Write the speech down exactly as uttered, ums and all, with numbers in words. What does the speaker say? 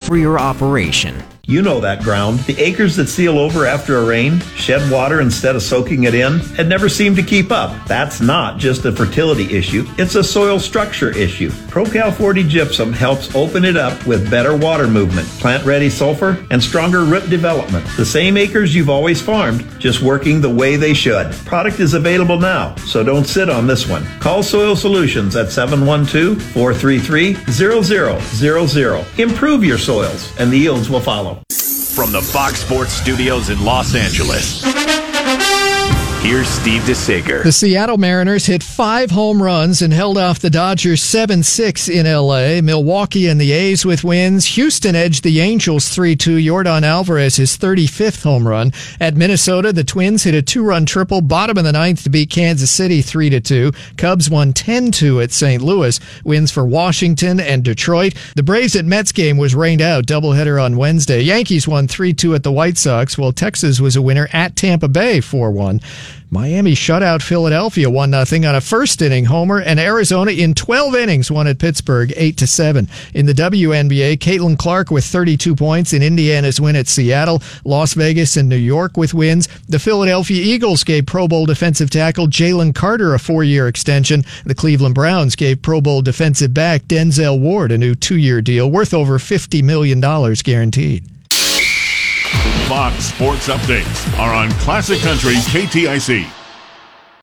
for your operation. You know that ground. The acres that seal over after a rain, shed water instead of soaking it in, and never seem to keep up. That's not just a fertility issue, it's a soil structure issue. ProCal forty Gypsum helps open it up with better water movement, plant-ready sulfur, and stronger root development. The same acres you've always farmed, just working the way they should. Product is available now, so don't sit on this one. Call Soil Solutions at seven one two, four three three, zero zero zero zero. Improve your soils, and the yields will follow. From the Fox Sports Studios in Los Angeles, here's Steve DeSager. The Seattle Mariners hit five home runs and held off the Dodgers seven six in L A. Milwaukee and the A's with wins. Houston edged the Angels three two. Yordan Alvarez his thirty-fifth home run. At Minnesota, the Twins hit a two-run triple, bottom of the ninth to beat Kansas City three to two. Cubs won ten two at Saint Louis. Wins for Washington and Detroit. The Braves at Mets game was rained out. Doubleheader on Wednesday. Yankees won three two at the White Sox, while Texas was a winner at Tampa Bay four one. Miami shut out Philadelphia one nothing on a first-inning homer, and Arizona in twelve innings won at Pittsburgh eight to seven. In the W N B A, Caitlin Clark with thirty-two points in Indiana's win at Seattle. Las Vegas and New York with wins. The Philadelphia Eagles gave Pro Bowl defensive tackle Jalen Carter a four-year extension. The Cleveland Browns gave Pro Bowl defensive back Denzel Ward a new two-year deal worth over fifty million dollars guaranteed. Fox Sports Updates are on Classic Country K T I C.